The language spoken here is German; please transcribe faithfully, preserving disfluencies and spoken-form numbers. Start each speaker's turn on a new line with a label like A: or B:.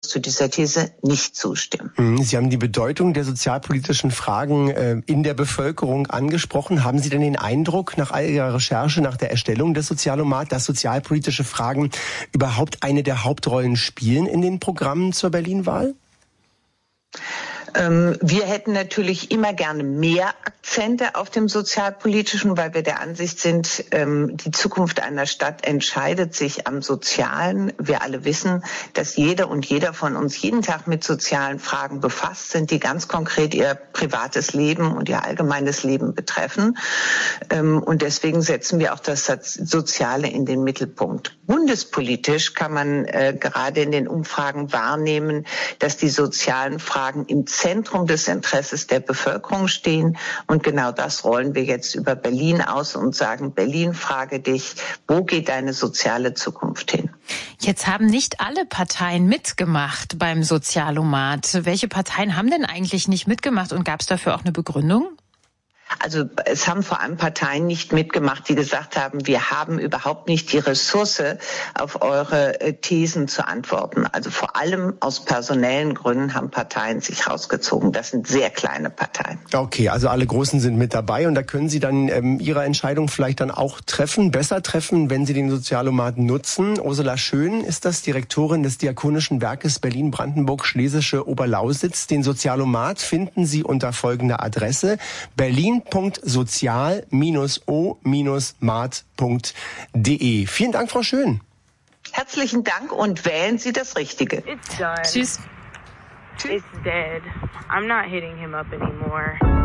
A: du dieser These nicht zustimmen.
B: Sie haben die Bedeutung der sozialpolitischen Fragen äh, in der Bevölkerung angesprochen. Haben Sie denn den Eindruck, nach all Ihrer Recherche, nach der Erstellung des Sozialomat, dass sozialpolitische Fragen überhaupt eine der Hauptrollen spielen in den Programmen zur Berlin-Wahl?
A: Wir hätten natürlich immer gerne mehr Akzente auf dem Sozialpolitischen, weil wir der Ansicht sind, die Zukunft einer Stadt entscheidet sich am Sozialen. Wir alle wissen, dass jeder und jeder von uns jeden Tag mit sozialen Fragen befasst sind, die ganz konkret ihr privates Leben und ihr allgemeines Leben betreffen. Und deswegen setzen wir auch das Soziale in den Mittelpunkt. Bundespolitisch kann man gerade in den Umfragen wahrnehmen, dass die sozialen Fragen im Zentrum des Interesses der Bevölkerung stehen. Und genau das rollen wir jetzt über Berlin aus und sagen, Berlin, frage dich, wo geht deine soziale Zukunft hin?
C: Jetzt haben nicht alle Parteien mitgemacht beim Sozialomat. Welche Parteien haben denn eigentlich nicht mitgemacht und gab es dafür auch eine Begründung?
A: Also es haben vor allem Parteien nicht mitgemacht, die gesagt haben, wir haben überhaupt nicht die Ressource, auf eure Thesen zu antworten. Also vor allem aus personellen Gründen haben Parteien sich rausgezogen. Das sind sehr kleine Parteien.
B: Okay, also alle Großen sind mit dabei und da können Sie dann ähm, Ihre Entscheidung vielleicht dann auch treffen, besser treffen, wenn Sie den Sozialomat nutzen. Ursula Schön ist das, Direktorin des Diakonischen Werkes Berlin-Brandenburg-Schlesische Oberlausitz. Den Sozialomat finden Sie unter folgender Adresse: Berlin punkt sozial o mat punkt de. Vielen Dank, Frau Schön.
A: Herzlichen Dank und wählen Sie das Richtige.
D: It's done.
C: Tschüss.
D: It's dead. I'm not hitting him up anymore.